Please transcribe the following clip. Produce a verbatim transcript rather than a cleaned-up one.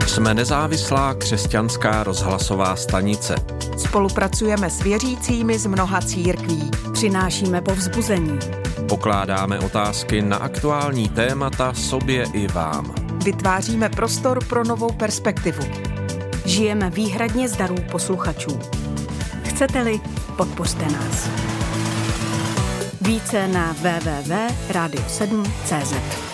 Jsme nezávislá křesťanská rozhlasová stanice. Spolupracujeme s věřícími z mnoha církví. Přinášíme povzbuzení. Pokládáme otázky na aktuální témata sobě i vám. Vytváříme prostor pro novou perspektivu. Žijeme výhradně z darů posluchačů. Chcete-li, podpořte nás. Více na w w w tečka radio sedm tečka c z.